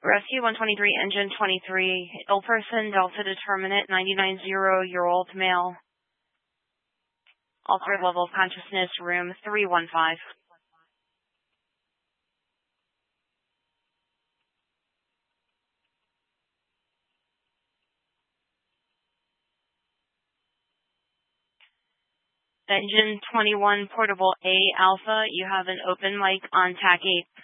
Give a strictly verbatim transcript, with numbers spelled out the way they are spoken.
Rescue one twenty-three, Engine twenty-three, ill person, Delta Determinant, ninety-nine zero, year old male. Altered level of consciousness, room three one five. Engine twenty-one, portable A Alpha, you have an open mic on T A C eight.